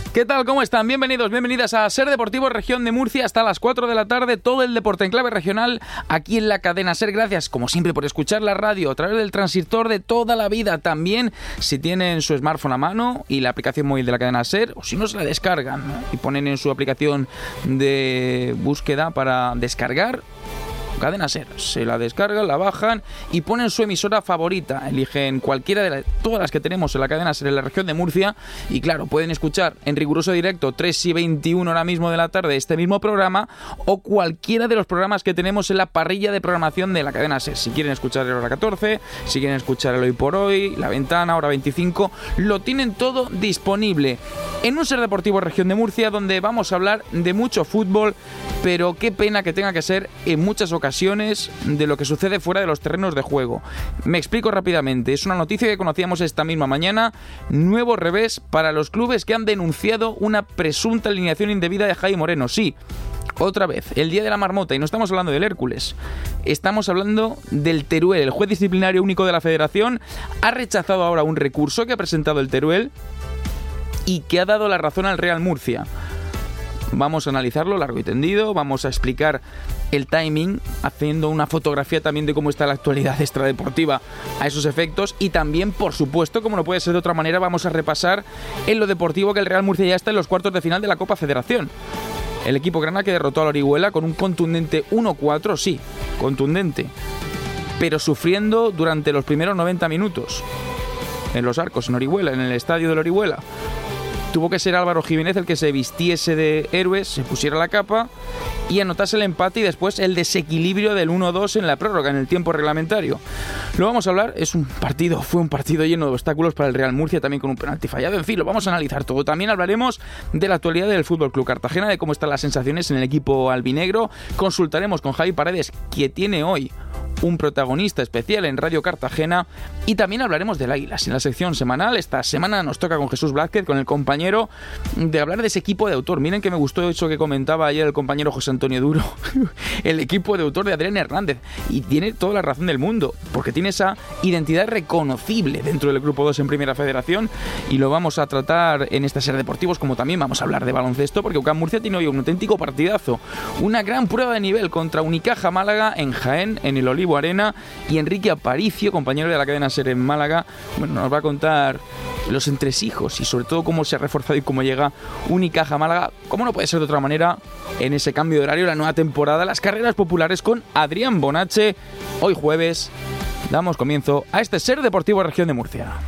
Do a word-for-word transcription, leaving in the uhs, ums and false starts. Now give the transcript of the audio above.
¿Qué tal? ¿Cómo están? Bienvenidos, bienvenidas a Ser Deportivo Región de Murcia hasta las cuatro de la tarde, todo el deporte en clave regional aquí en la cadena Ser. Gracias, como siempre, por escuchar la radio a través del transistor de toda la vida. También, si tienen su smartphone a mano y la aplicación móvil de la cadena Ser, o si no, se la descargan, ¿no? Y ponen en su aplicación de búsqueda para descargar Cadena Ser, se la descargan, la bajan y ponen su emisora favorita, eligen cualquiera de las, todas las que tenemos en la Cadena Ser en la región de Murcia y claro, pueden escuchar en riguroso directo tres y veintiuno ahora mismo de la tarde este mismo programa o cualquiera de los programas que tenemos en la parrilla de programación de la Cadena Ser. Si quieren escuchar el Hora catorce, si quieren escuchar el Hoy por Hoy, La Ventana, Hora veinticinco, lo tienen todo disponible en un Ser Deportivo Región de Murcia donde vamos a hablar de mucho fútbol, pero qué pena que tenga que ser en muchas ocasiones de lo que sucede fuera de los terrenos de juego. Me explico rápidamente. Es una noticia que conocíamos esta misma mañana. Nuevo revés para los clubes que han denunciado una presunta alineación indebida de Jaime Moreno. Sí, otra vez, el día de la marmota, y no estamos hablando del Hércules, estamos hablando del Teruel. El juez disciplinario único de la Federación ha rechazado ahora un recurso que ha presentado el Teruel y que ha dado la razón al Real Murcia. Vamos a analizarlo largo y tendido, vamos a explicar el timing, haciendo una fotografía también de cómo está la actualidad extradeportiva a esos efectos y también, por supuesto, como no puede ser de otra manera, vamos a repasar en lo deportivo que el Real Murcia ya está en los cuartos de final de la Copa Federación. El equipo grana que derrotó al Orihuela con un contundente uno cuatro, sí, contundente, pero sufriendo durante los primeros noventa minutos en los Arcos, en Orihuela, en el estadio del Orihuela. Tuvo que ser Álvaro Jiménez el que se vistiese de héroes, se pusiera la capa y anotase el empate y después el desequilibrio del uno dos en la prórroga, en el tiempo reglamentario. Lo vamos a hablar, es un partido, fue un partido lleno de obstáculos para el Real Murcia, también con un penalti fallado, en fin, lo vamos a analizar todo. También hablaremos de la actualidad del F C Cartagena, de cómo están las sensaciones en el equipo albinegro. Consultaremos con Javi Paredes, que tiene hoy un protagonista especial en Radio Cartagena, y también hablaremos del Águilas en la sección semanal. Esta semana nos toca con Jesús Blázquez, con el compañero, de hablar de ese equipo de autor. Miren que me gustó eso que comentaba ayer el compañero José Antonio Duro, el equipo de autor de Adrián Hernández, y tiene toda la razón del mundo, porque tiene esa identidad reconocible dentro del Grupo dos en Primera Federación, y lo vamos a tratar en esta serie de deportivos, como también vamos a hablar de baloncesto, porque UCAM Murcia tiene hoy un auténtico partidazo, una gran prueba de nivel contra Unicaja Málaga en Jaén, en el Olivo Arena, y Enrique Aparicio, compañero de la cadena Ser en Málaga, bueno, nos va a contar los entresijos y sobre todo cómo se ha reforzado y cómo llega Unicaja Málaga, como no puede ser de otra manera, en ese cambio de horario, la nueva temporada, las carreras populares con Adrián Bonache. Hoy jueves damos comienzo a este Ser Deportivo Región de Murcia.